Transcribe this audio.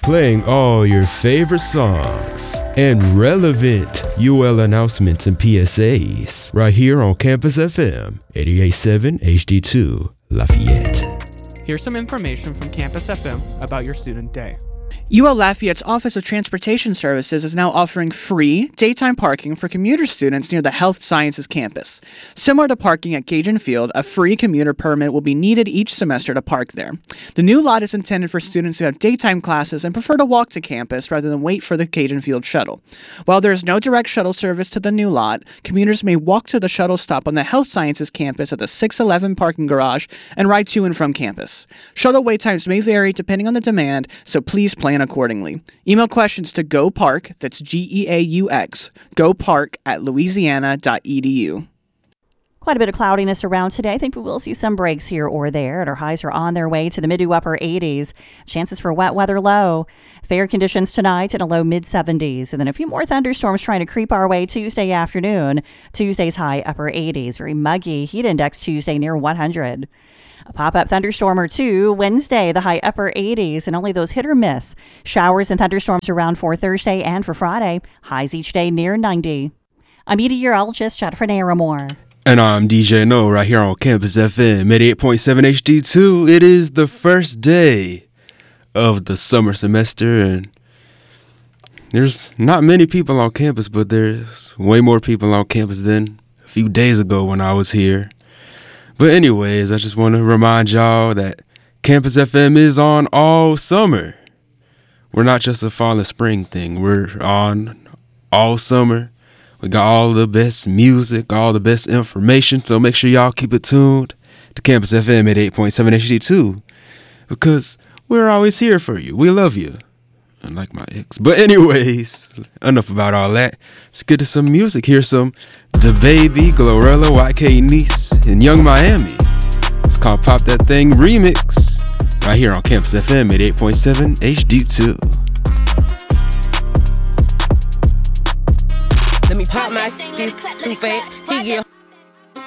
playing all your favorite songs and relevant UL announcements and PSAs right here on Campus FM 88.7 HD2 Lafayette. Here's some information from Campus FM about your student day. UL Lafayette's Office of Transportation Services is now offering free daytime parking for commuter students near the Health Sciences campus. Similar to parking at Cajun Field, a free commuter permit will be needed each semester to park there. The new lot is intended for students who have daytime classes and prefer to walk to campus rather than wait for the Cajun Field shuttle. While there is no direct shuttle service to the new lot, commuters may walk to the shuttle stop on the Health Sciences campus at the 611 parking garage and ride to and from campus. Shuttle wait times may vary depending on the demand, so please plan accordingly. Email questions to GoPark, that's GEAUX, gopark@louisiana.edu. Quite a bit of cloudiness around today. I think we will see some breaks here or there, and our highs are on their way to the mid to upper 80s. Chances for wet weather low. Fair conditions tonight in a low mid 70s, and then a few more thunderstorms trying to creep our way Tuesday afternoon. Tuesday's high upper 80s. Very muggy. Heat index Tuesday near 100. A pop-up thunderstorm or two Wednesday, the high upper 80s, and only those hit or miss. Showers and thunderstorms around for Thursday and for Friday. Highs each day near 90. I'm meteorologist Jennifer Naramore. And I'm DJ No right here on Campus FM 88.7 HD2. It is the first day of the summer semester, and there's not many people on campus, but there's way more people on campus than a few days ago when I was here. But anyways, I just want to remind y'all that Campus FM is on all summer. We're not just a fall and spring thing. We're on all summer. We got all the best music, all the best information. So make sure y'all keep it tuned to Campus FM at 8.7 HD2 because we're always here for you. We love you. Unlike my ex. But anyways, enough about all that. Let's get to some music. Here's some DaBaby, Glorilla, YK Nice, and Young Miami. It's called Pop That Thing Remix. Right here on Campus FM at 8.7 HD2. Let me pop my thing, too fat. He get